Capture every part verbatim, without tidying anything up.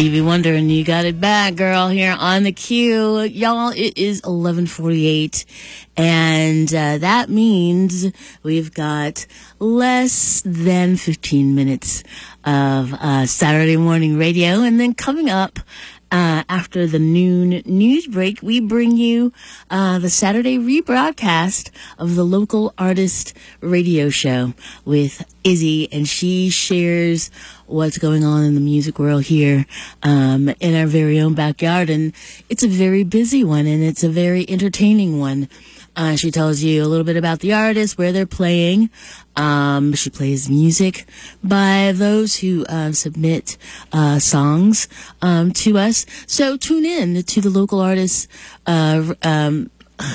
Stevie Wonder, and you got it back, girl, here on the Q. Y'all, it is eleven forty-eight, and uh, that means we've got less than fifteen minutes of uh, Saturday morning radio, and then coming up Uh, after the noon news break, we bring you uh, the Saturday rebroadcast of the Local Artist Radio Show with Izzy, and she shares what's going on in the music world here um, in our very own backyard. And it's a very busy one, and it's a very entertaining one. Uh, she tells you a little bit about the artists, where they're playing. Um, she plays music by those who uh, submit uh, songs um, to us. So tune in to the Local Artists. Uh, um,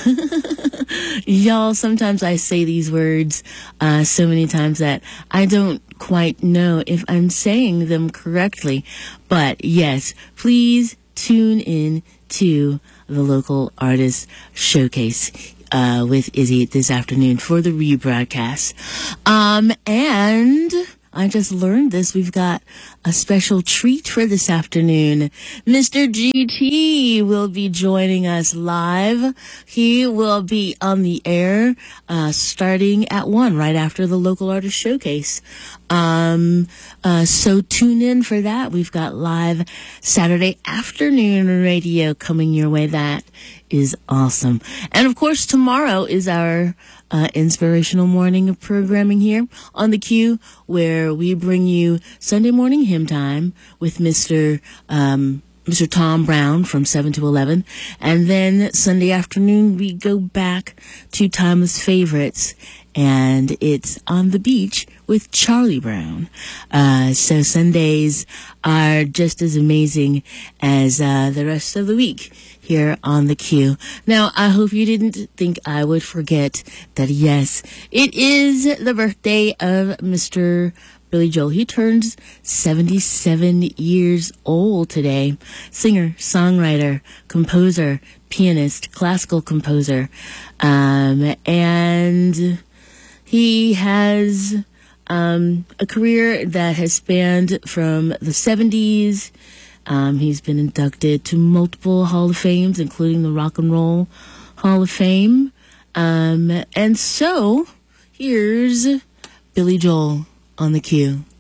y'all, sometimes I say these words uh, so many times that I don't quite know if I'm saying them correctly. But yes, please tune in to the Local Artists Showcase Uh, with Izzy this afternoon for the rebroadcast. Um, and I just learned this. We've got a special treat for this afternoon. Mister G T will be joining us live. He will be on the air uh, starting at one, right after the Local Artist Showcase. Um, uh, so tune in for that. We've got live Saturday afternoon radio coming your way. That is awesome. And of course, tomorrow is our uh, inspirational morning of programming here on the Q, where we bring you Sunday morning hymn time with Mister Um, Mister Tom Brown from seven to eleven. And then Sunday afternoon, we go back to Timeless Favorites, and it's On the Beach with Charlie Brown. Uh, so Sundays are just as amazing as uh, the rest of the week here on the Q. Now, I hope you didn't think I would forget that, yes, it is the birthday of Mister Billy Joel. He turns seventy-seven years old today. Singer, songwriter, composer, pianist, classical composer. Um, and he has um, a career that has spanned from the seventies. Um, he's been inducted to multiple Hall of Fames, including the Rock and Roll Hall of Fame. Um, and so, here's Billy Joel on the Q.